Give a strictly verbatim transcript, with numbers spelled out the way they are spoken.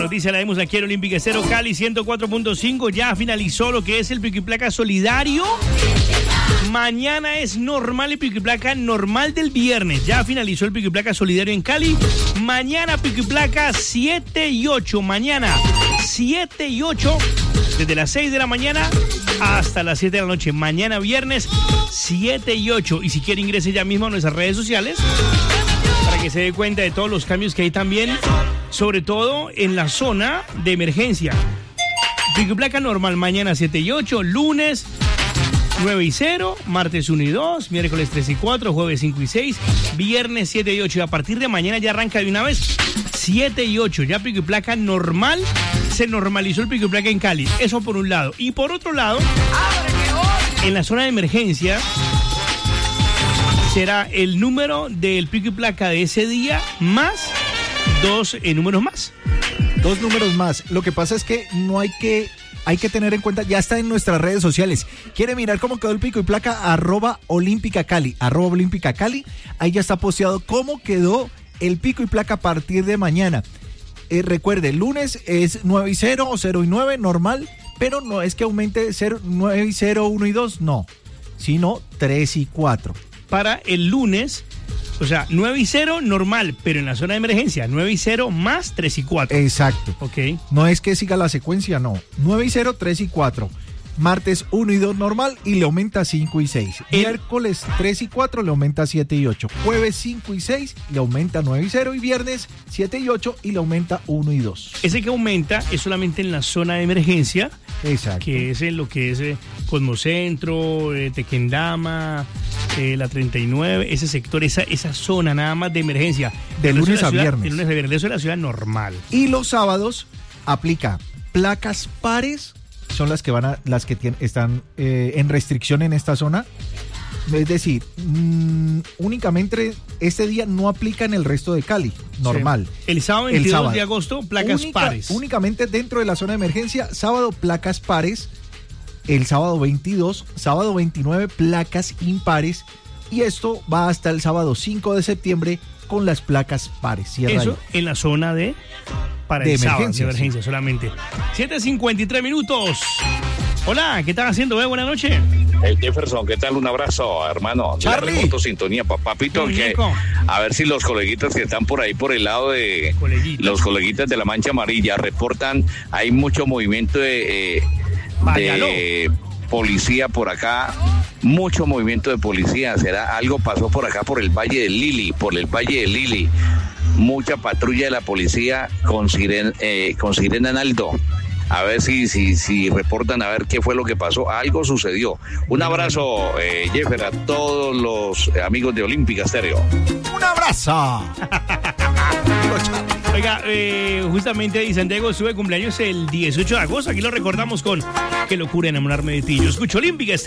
noticia la vemos aquí en Olímpica Estéreo Cali ciento cuatro punto cinco. Ya finalizó lo que es el pico y placa solidario. Mañana es normal el pico y placa normal del viernes. Ya finalizó el pico y placa solidario en Cali. Mañana pico y placa siete y ocho. Mañana siete y ocho. Desde las seis de la mañana hasta las siete de la noche. Mañana viernes siete y ocho. Y si quiere ingrese ya mismo a nuestras redes sociales para que se dé cuenta de todos los cambios que hay también, sobre todo en la zona de emergencia. Pico y placa normal mañana siete y ocho, lunes nueve y cero, martes uno y dos, miércoles tres y cuatro, jueves cinco y seis, viernes siete y ocho. Y a partir de mañana ya arranca de una vez siete y ocho. Ya pico y placa normal. Se normalizó el pico y placa en Cali. Eso por un lado. Y por otro lado, en la zona de emergencia será el número del pico y placa de ese día más dos eh, números más. Dos números más. Lo que pasa es que no hay que... Hay que tener en cuenta, ya está en nuestras redes sociales. ¿Quiere mirar cómo quedó el pico y placa? Arroba Olímpica Cali, arroba Olímpica Cali. Ahí ya está posteado cómo quedó el pico y placa a partir de mañana. Eh, recuerde, el lunes es nueve y cero o cero y nueve, normal, pero no es que aumente cero, nueve y cero, uno y dos, no, sino tres y cuatro. Para el lunes, o sea, nueve y cero normal, pero en la zona de emergencia, nueve y cero más tres y cuatro. Exacto. Ok. No es que siga la secuencia, no. nueve y cero, tres y cuatro. Martes uno y dos normal y le aumenta cinco y seis. El... Miércoles tres y cuatro le aumenta siete y ocho. Jueves cinco y seis le aumenta nueve y cero. Y viernes siete y ocho y le aumenta uno y dos. Ese que aumenta es solamente en la zona de emergencia. Exacto. Que es en lo que es eh, Cosmocentro, eh, Tequendama, eh, la treinta y nueve, ese sector, esa, esa zona nada más de emergencia. De lunes a ciudad, viernes. De lunes a viernes, eso es la ciudad normal. Y los sábados aplica placas pares. Son las que van a, las que tienen, están eh, en restricción en esta zona. Es decir, mmm, únicamente este día no aplica en el resto de Cali, normal. Sí. El sábado veintidós el sábado. de agosto, placas Única, pares. Únicamente dentro de la zona de emergencia, sábado placas pares, el sábado veintidós, sábado veintinueve placas impares, y esto va hasta el sábado cinco de septiembre con las placas pares. Cierra Eso ahí. En la zona de... Para de el sábado, emergencia, de emergencia sí. solamente. siete cincuenta y tres minutos. Hola, ¿qué están haciendo? Eh? Buenas noches. Hey Jefferson, ¿qué tal? Un abrazo, hermano. Charlie. Le reporto sintonía, papito, que a ver si los coleguitas que están por ahí por el lado de coleguitas. Los coleguitas de la Mancha Amarilla reportan, hay mucho movimiento de, eh, de policía por acá, mucho movimiento de policía. Será algo pasó por acá por el Valle del Lili, por el Valle del Lili. Mucha patrulla de la policía con sirena, eh, con sirena en alto. A ver si, si, si reportan a ver qué fue lo que pasó. Algo sucedió. Un abrazo, eh, Jeffer, a todos los amigos de Olímpica Estéreo. ¡Un abrazo! Oiga, eh, justamente Di Santiago estuve de cumpleaños el dieciocho de agosto. Aquí lo recordamos con Qué locura enamorarme de ti. Yo escucho Olímpica Estéreo.